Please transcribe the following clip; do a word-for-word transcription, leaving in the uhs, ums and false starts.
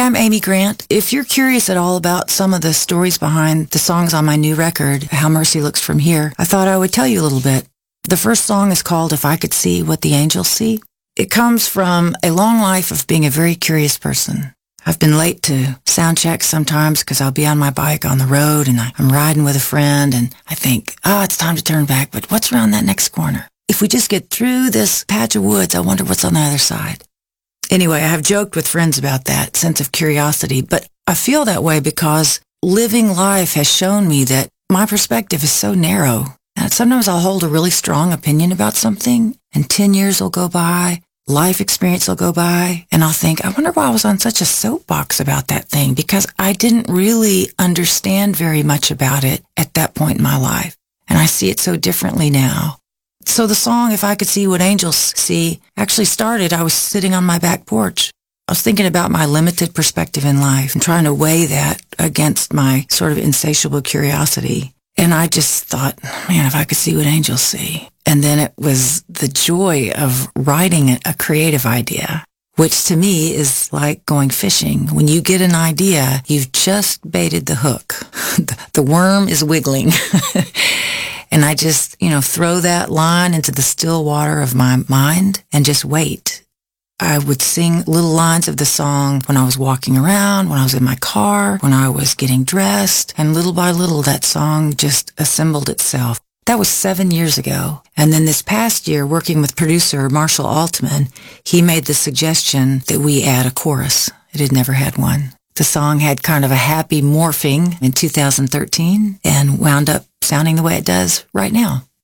I'm Amy Grant. If you're curious at all about some of the stories behind the songs on my new record, How Mercy Looks From Here, I thought I would tell you a little bit. The first song is called If I Could See What the Angels See. It comes from a long life of being a very curious person. I've been late to sound checks sometimes because I'll be on my bike on the road and I'm riding with a friend and I think, oh, it's time to turn back, but what's around that next corner? If we just get through this patch of woods, I wonder what's on the other side. Anyway, I have joked with friends about that sense of curiosity, but I feel that way because living life has shown me that my perspective is so narrow. And sometimes I'll hold a really strong opinion about something and ten years will go by, life experience will go by, and I'll think, I wonder why I was on such a soapbox about that thing because I didn't really understand very much about it at that point in my life. And I see it so differently now. So the song, If I Could See What Angels See, actually started, I was sitting on my back porch. I was thinking about my limited perspective in life and trying to weigh that against my sort of insatiable curiosity. And I just thought, man, if I could see what angels see. And then it was the joy of writing a creative idea, which to me is like going fishing. When you get an idea, you've just baited the hook. The worm is wiggling. And I just, you know, throw that line into the still water of my mind and just wait. I would sing little lines of the song when I was walking around, when I was in my car, when I was getting dressed, and little by little that song just assembled itself. That was seven years ago. And then this past year, working with producer Marshall Altman, he made the suggestion that we add a chorus. It had never had one. The song had kind of a happy morphing in two thousand thirteen and wound up sounding the way it does right now.